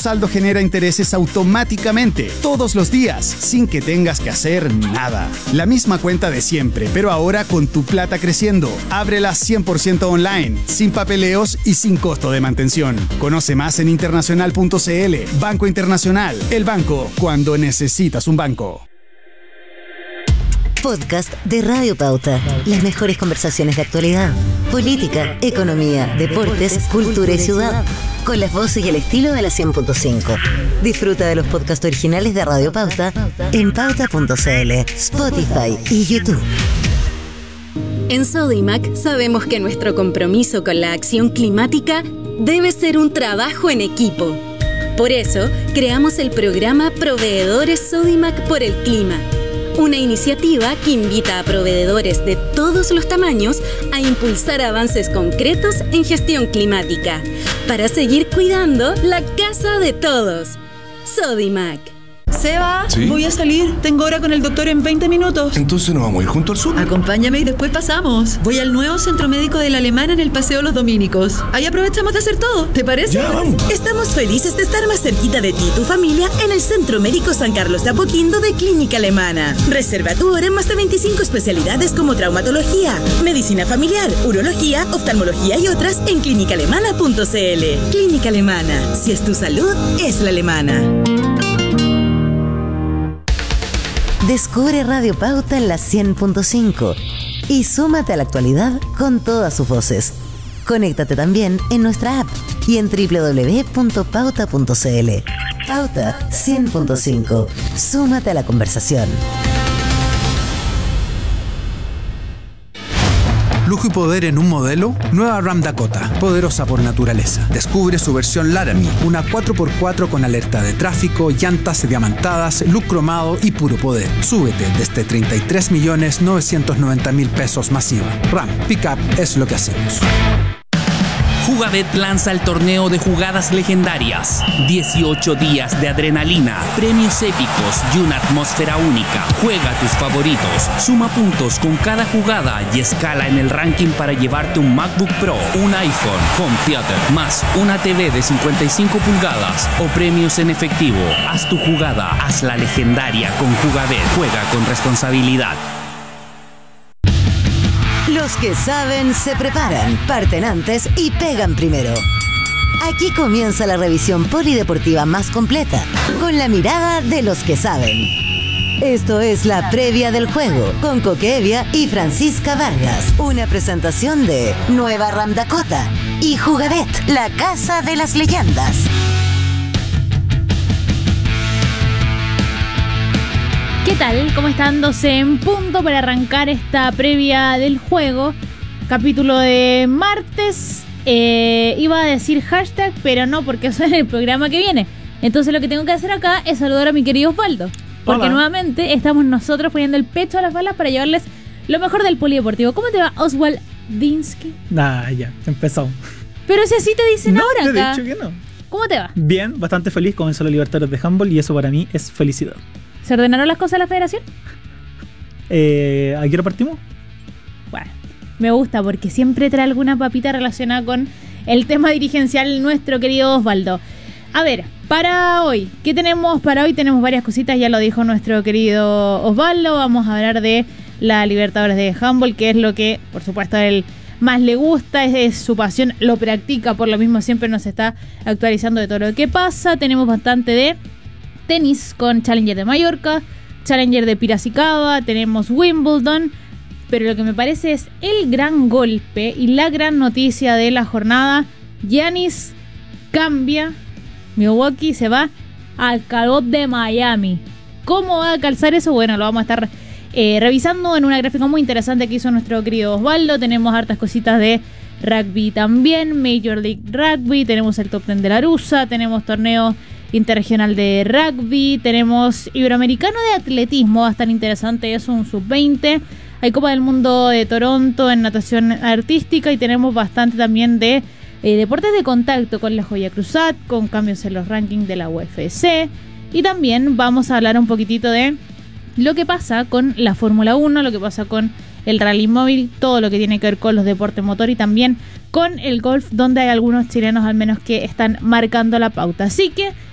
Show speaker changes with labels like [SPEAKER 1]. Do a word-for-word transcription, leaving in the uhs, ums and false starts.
[SPEAKER 1] Saldo genera intereses automáticamente, todos los días, sin que tengas que hacer nada. La misma cuenta de siempre, pero ahora con tu plata creciendo. Ábrela cien por ciento online, sin papeleos y sin costo de mantención. Conoce más en internacional punto c l. Banco Internacional, el banco cuando necesitas un banco.
[SPEAKER 2] Podcast de Radio Pauta. Las mejores conversaciones de actualidad, política, economía, deportes, cultura y ciudad. Con las voces y el estilo de la cien punto cinco. Disfruta de los podcasts originales de Radio Pauta en pauta punto c l, Spotify y YouTube.
[SPEAKER 3] En Sodimac sabemos que nuestro compromiso con la acción climática debe ser un trabajo en equipo. Por eso, creamos el programa Proveedores Sodimac por el Clima. Una iniciativa que invita a proveedores de todos los tamaños a impulsar avances concretos en gestión climática para seguir cuidando la casa de todos. Sodimac.
[SPEAKER 4] Seba,
[SPEAKER 5] ¿Sí?
[SPEAKER 4] Voy a salir. Tengo hora con el doctor en veinte minutos.
[SPEAKER 5] Entonces nos vamos a ir junto al sur.
[SPEAKER 4] Acompáñame y después pasamos. Voy al nuevo centro médico de la Alemana en el Paseo Los Dominicos. Ahí aprovechamos de hacer todo. ¿Te parece?
[SPEAKER 5] Ya, vamos.
[SPEAKER 6] Estamos felices de estar más cerquita de ti y tu familia en el Centro Médico San Carlos de Apoquindo de Clínica Alemana. Reserva tu hora en más de veinticinco especialidades como traumatología, medicina familiar, urología, oftalmología y otras en clínica alemana punto c l. Clínica Alemana. Si es tu salud, es la alemana.
[SPEAKER 2] Descubre Radio Pauta en la cien punto cinco y súmate a la actualidad con todas sus voces. Conéctate también en nuestra app y en doble u doble u doble u punto pauta punto c l. Pauta cien punto cinco. Súmate a la conversación.
[SPEAKER 7] Lujo y poder en un modelo. Nueva Ram Dakota, poderosa por naturaleza. Descubre su versión Laramie, una cuatro por cuatro con alerta de tráfico, llantas diamantadas, look cromado y puro poder. Súbete desde treinta y tres millones novecientos noventa mil pesos masiva. Ram Pickup es lo que hacemos.
[SPEAKER 8] Jugabet lanza el torneo de jugadas legendarias. dieciocho días de adrenalina, premios épicos y una atmósfera única. Juega tus favoritos, suma puntos con cada jugada y escala en el ranking para llevarte un MacBook Pro, un iPhone, Home Theater, más una T V de cincuenta y cinco pulgadas o premios en efectivo. Haz tu jugada, hazla legendaria con Jugabet. Juega con responsabilidad.
[SPEAKER 2] Los que saben se preparan, parten antes y pegan primero. Aquí comienza la revisión polideportiva más completa, con la mirada de los que saben. Esto es la previa del juego, con Coque Evia y Francisca Vargas. Una presentación de Nueva Ram Dakota y Jugabet, la casa de las leyendas.
[SPEAKER 9] ¿Qué tal? ¿Cómo están? doce en punto para arrancar esta previa del juego. Capítulo de martes. Eh, iba a decir hashtag, pero no, porque eso es el programa que viene. Entonces lo que tengo que hacer acá es saludar a mi querido Osvaldo. Porque Hola. Nuevamente estamos nosotros poniendo el pecho a las balas para llevarles lo mejor del polideportivo. ¿Cómo te va, Oswaldinsky?
[SPEAKER 10] Nah, ya, empezó.
[SPEAKER 9] Pero si así te dicen
[SPEAKER 10] no,
[SPEAKER 9] ahora
[SPEAKER 10] te
[SPEAKER 9] acá.
[SPEAKER 10] he dicho que no.
[SPEAKER 9] ¿Cómo te va?
[SPEAKER 10] Bien, bastante feliz. Comenzó la Libertadores de Handball y eso para mí es felicidad.
[SPEAKER 9] ¿Se ordenaron las cosas a la federación?
[SPEAKER 10] Eh, ¿A qué hora partimos?
[SPEAKER 9] Bueno, me gusta porque siempre trae alguna papita relacionada con el tema dirigencial nuestro querido Osvaldo. A ver, para hoy, ¿qué tenemos para hoy? Tenemos varias cositas, ya lo dijo nuestro querido Osvaldo. Vamos a hablar de la Libertadores de Handball, que es lo que, por supuesto, a él más le gusta, es, es su pasión, lo practica, por lo mismo siempre nos está actualizando de todo lo que pasa. Tenemos bastante de tenis con Challenger de Mallorca, Challenger de Piracicaba, tenemos Wimbledon, pero lo que me parece es el gran golpe y la gran noticia de la jornada. Giannis cambia, Milwaukee se va al calor de Miami. ¿Cómo va a calzar eso? Bueno, lo vamos a estar eh, revisando en una gráfica muy interesante que hizo nuestro querido Osvaldo. Tenemos hartas cositas de rugby también, Major League Rugby, tenemos el top diez de la Rusa, tenemos torneo interregional de rugby, tenemos iberoamericano de atletismo, bastante interesante, es un sub veinte, hay Copa del Mundo de Toronto en natación artística y tenemos bastante también de eh, deportes de contacto con la Joya Cruzat, con cambios en los rankings de la U F C, y también vamos a hablar un poquitito de lo que pasa con la Fórmula uno, lo que pasa con el rally móvil, todo lo que tiene que ver con los deportes motor y también con el golf, donde hay algunos chilenos al menos que están marcando la pauta. Así que